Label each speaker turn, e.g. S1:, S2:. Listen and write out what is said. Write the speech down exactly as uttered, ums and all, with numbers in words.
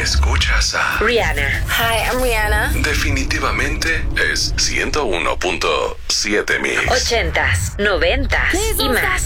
S1: Escuchas a
S2: Rihanna.
S3: Hi, I'm Rihanna.
S1: Definitivamente es ciento uno punto siete Mix.
S2: Ochentas, noventas y más.